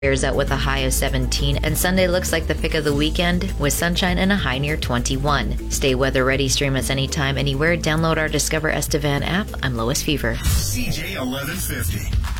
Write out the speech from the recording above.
Airs out with a high of 17, and Sunday looks like the pick of the weekend with sunshine and a high near 21. Stay weather ready, stream us anytime, anywhere. Download our Discover Estevan app. I'm Lois Fever. CJ 1150.